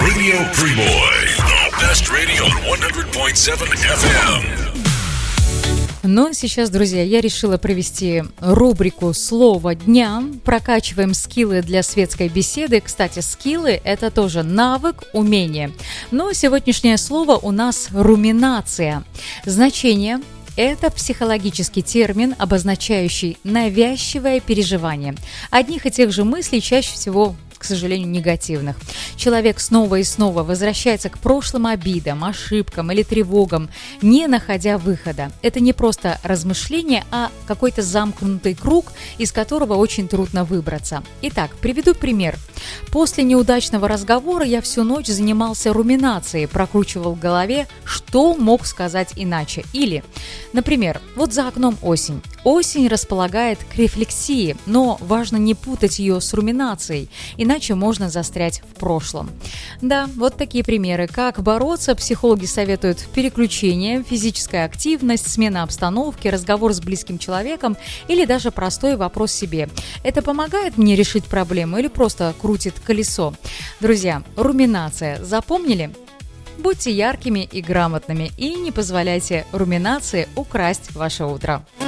Radio Primoy. The best radio on 100.7 FM. Но сейчас, друзья, я решила провести рубрику «Слово дня». Прокачиваем скиллы для светской беседы. Кстати, скиллы – это тоже навык, умение. Но сегодняшнее слово у нас «руминация». Значение – это психологический термин, обозначающий навязчивое переживание одних и тех же мыслей, чаще всего, к сожалению, негативных. Человек снова и снова возвращается к прошлым обидам, ошибкам или тревогам, не находя выхода. Это не просто размышление, а какой-то замкнутый круг, из которого очень трудно выбраться. Итак, приведу пример. После неудачного разговора я всю ночь занимался руминацией, прокручивал в голове, что мог сказать иначе. Или, например, вот за окном осень. Осень располагает к рефлексии, но важно не путать ее с руминацией, иначе можно застрять в прошлом. Да, вот такие примеры. Как бороться? Психологи советуют переключение, физическая активность, смена обстановки, разговор с близким человеком или даже простой вопрос себе. Это помогает мне решить проблему или просто крутит колесо? Друзья, руминация. Запомнили? Будьте яркими и грамотными и не позволяйте руминации украсть ваше утро.